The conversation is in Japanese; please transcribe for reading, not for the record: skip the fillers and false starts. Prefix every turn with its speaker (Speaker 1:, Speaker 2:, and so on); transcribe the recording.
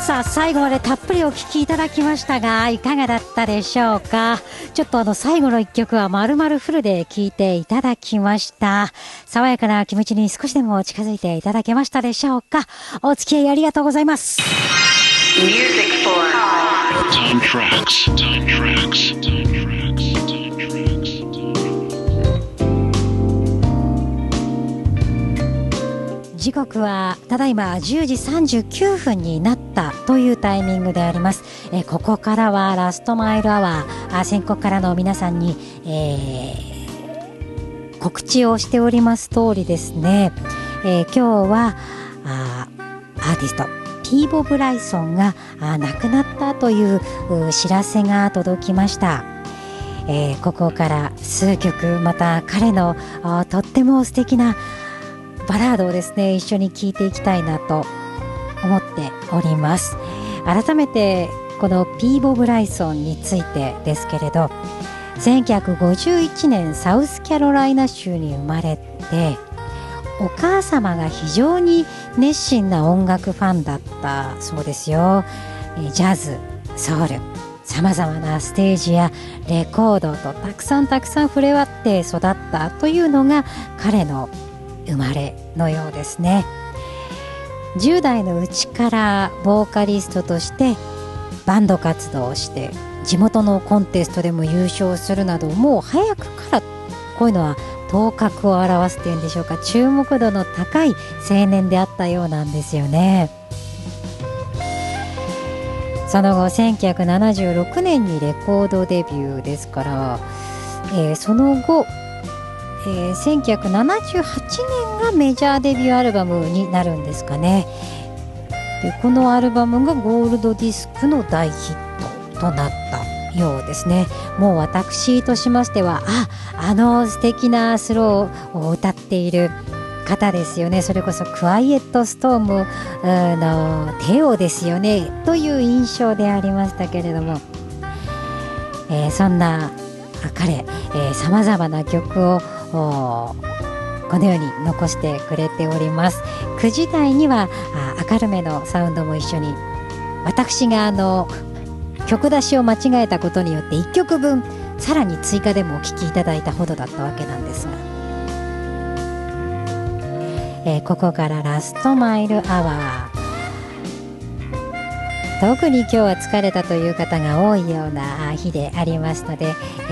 Speaker 1: さあ最後までたっぷりお聴きいただきましたがいかがだったでしょうか。ちょっと最後の一曲は丸々フルで聴いていただきました。爽やかな気持ちに少しでも近づいていただけましたでしょうか。お付き合いありがとうございます。
Speaker 2: Music for Time Tracks. Time Tracks. Time Tracks.
Speaker 1: 時刻はただいま10時39分になったというタイミングであります。ここからはラストマイルアワー、先行からの皆さんに、告知をしております通りですね、今日はアーティストピーボ・ブライソンが亡くなったという知らせが届きました。ここから数曲また彼のとっても素敵なバラードをですね一緒に聴いていきたいなと思っております。改めてこのピーボ・ブライソンについてですけれど、1951年サウスキャロライナ州に生まれて、お母様が非常に熱心な音楽ファンだったそうですよ。ジャズ、ソウル、さまざまなステージやレコードとたくさん触れ合って育ったというのが彼の生まれのようですね。10代のうちからボーカリストとしてバンド活動をして地元のコンテストでも優勝するなど、もう早くからこういうのは頭角を現すというんでしょうか、注目度の高い青年であったようなんですよね。その後1976年にレコードデビューですから、その後1978年がメジャーデビューアルバムになるんですかね。でこのアルバムがゴールドディスクの大ヒットとなったようですね。もう私としましては素敵なスローを歌っている方ですよね。それこそクワイエットストームのテオですよねという印象でありましたけれども、そんな彼さまざまな曲をこのように残してくれております。9時台には明るめのサウンドも一緒に、私が曲出しを間違えたことによって1曲分さらに追加でもお聴きいただいたほどだったわけなんですが、ここからラストマイルアワー、特に今日は疲れたという方が多いような日でありますので、